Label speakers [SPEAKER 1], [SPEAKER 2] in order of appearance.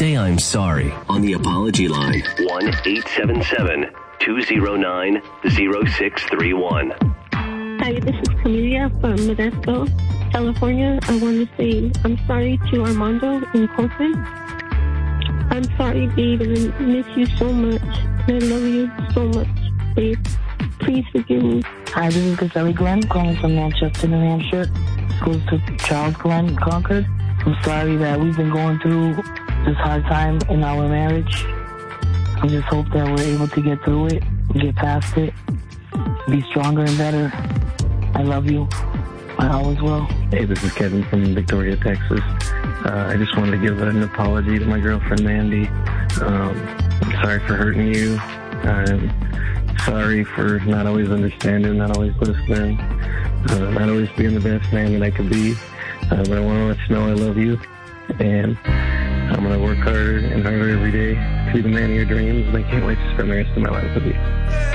[SPEAKER 1] say I'm sorry on the apology line. 1-877-209-0631.
[SPEAKER 2] Hi, this is Camelia from Modesto, California. I want to say I'm sorry to Armando in Corcoran. I'm sorry, babe, and I miss you so much. I love you so much, babe. Please forgive me.
[SPEAKER 3] Hi, this is Caselli Glenn calling from Manchester, New Hampshire. This goes to Charles Glenn in Concord. I'm sorry that we've been going through this hard time in our marriage. I just hope that we're able to get through it, get past it, be stronger and better. I love you. I always will.
[SPEAKER 4] Hey, this is Kevin from Victoria, Texas. I just wanted to give an apology to my girlfriend, Mandy. I'm sorry for hurting you. I'm sorry for not always understanding, not always listening, not always being the best man that I could be. But I want to let you know I love you, and I'm going to work harder and harder every day to be the man of your dreams, and I can't wait to spend the rest of my life with you.